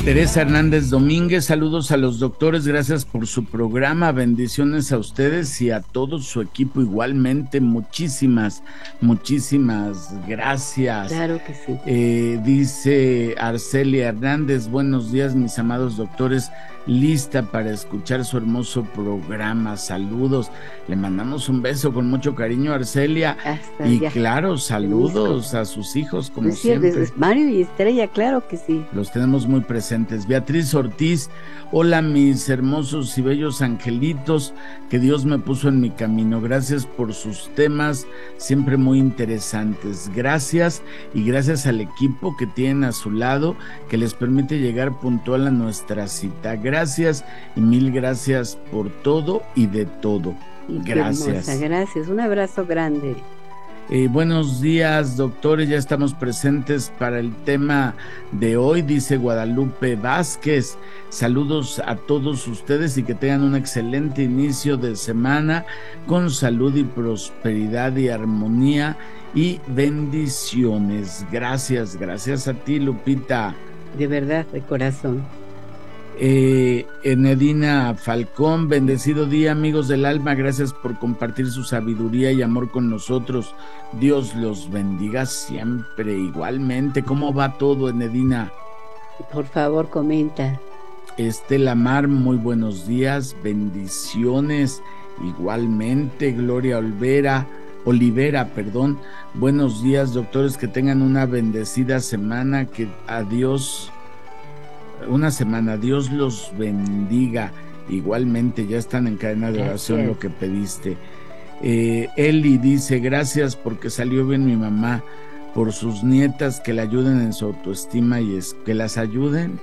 Teresa Hernández Domínguez, saludos a los doctores, gracias por su programa, bendiciones a ustedes y a todo su equipo igualmente, muchísimas gracias. Claro que sí. Dice Arcelia Hernández, buenos días mis amados doctores, lista para escuchar su hermoso programa, saludos, le mandamos un beso con mucho cariño a Arcelia. Hasta y ya. claro, saludos a sus hijos como Sí, siempre. desde Mario y Estrella, claro que sí. Los tenemos muy presentes. Beatriz Ortiz, hola mis hermosos y bellos angelitos que Dios me puso en mi camino. Gracias por sus temas, siempre muy interesantes. Gracias y gracias al equipo que tienen a su lado que les permite llegar puntual a nuestra cita. Gracias y mil gracias por todo y de todo. Gracias. Hermosa, gracias. Un abrazo grande. Buenos días, doctores, ya estamos presentes para el tema de hoy, dice Guadalupe Vázquez. Saludos a todos ustedes y que tengan un excelente inicio de semana con salud y prosperidad y armonía y bendiciones. Gracias a ti, Lupita. De verdad, de corazón. Enedina Falcón, bendecido día amigos del alma, gracias por compartir su sabiduría y amor con nosotros, Dios los bendiga siempre. Igualmente, ¿cómo va todo, Enedina? Por favor, comenta. Estela Mar, muy buenos días, bendiciones, igualmente. Gloria Olivera, buenos días doctores, que tengan una bendecida semana, que Dios los bendiga. Igualmente, ya están en cadena de oración. Gracias. Lo que pediste. Eli dice, gracias porque salió bien mi mamá, por sus nietas, que la ayuden en su autoestima y que las ayuden.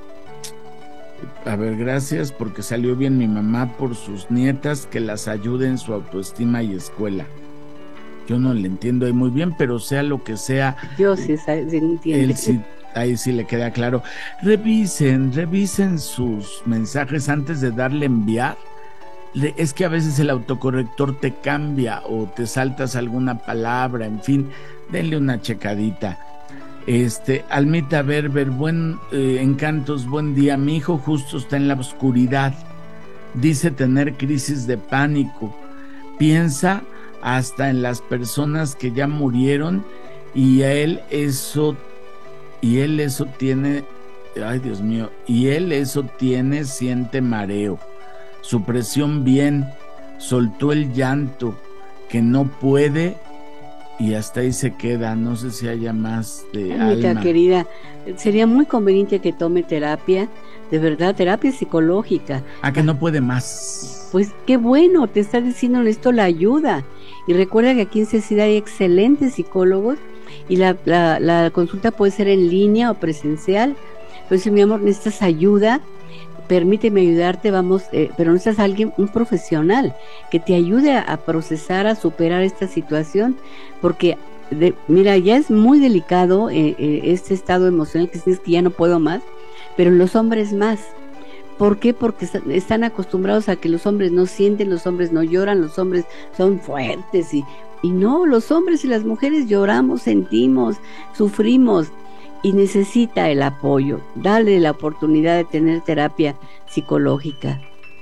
A ver, gracias porque salió bien mi mamá, por sus nietas, que las ayuden en su autoestima y escuela. Yo no le entiendo ahí muy bien, pero sea lo que sea. Yo sí entiendo. Ahí sí le queda claro. Revisen sus mensajes antes de darle enviar. Es que a veces el autocorrector te cambia o te saltas alguna palabra, en fin, denle una checadita. Almita Berber, Encantos, buen día. Mi hijo justo está en la oscuridad. Dice tener crisis de pánico. Piensa hasta en las personas que ya murieron y él eso tiene, ay Dios mío, siente mareo, su presión bien, soltó el llanto, que no puede y hasta ahí se queda, no sé si haya más de Alma. Querida, sería muy conveniente que tome terapia, de verdad, terapia psicológica. Que no puede más. Pues qué bueno, te está diciendo esto, la ayuda. Y recuerda que aquí en Cecina hay excelentes psicólogos y la consulta puede ser en línea o presencial. Entonces, mi amor, necesitas ayuda, permíteme ayudarte, pero necesitas un profesional que te ayude a procesar, a superar esta situación, porque mira, ya es muy delicado este estado emocional que sientes que ya no puedo más, pero los hombres más. ¿Por qué? Porque están acostumbrados a que los hombres no sienten, los hombres no lloran, los hombres son fuertes y no, los hombres y las mujeres lloramos, sentimos, sufrimos y necesita el apoyo. Dale la oportunidad de tener terapia psicológica.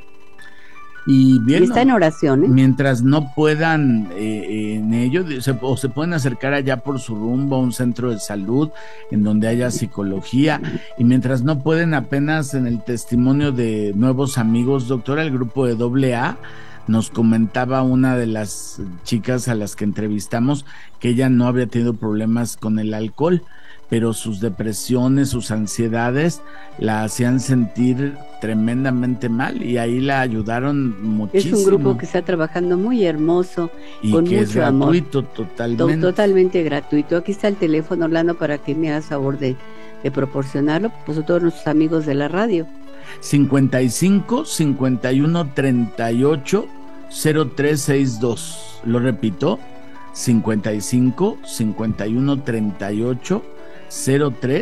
Y bien, está en oración, ¿eh? Mientras no puedan en ello, se pueden acercar allá por su rumbo a un centro de salud en donde haya psicología, y mientras no pueden, apenas en el testimonio de nuevos amigos, doctora, el grupo de AA, nos comentaba una de las chicas a las que entrevistamos que ella no había tenido problemas con el alcohol, pero sus depresiones, sus ansiedades la hacían sentir tremendamente mal y ahí la ayudaron muchísimo. Es un grupo que está trabajando muy hermoso, y con que mucho es gratuito, amor. Totalmente Gratuito. Aquí está el teléfono, Orlando, para que me hagas favor de proporcionarlo, pues a todos nuestros amigos de la radio. 55 51 38 0362. Lo repito, 55 51 38 03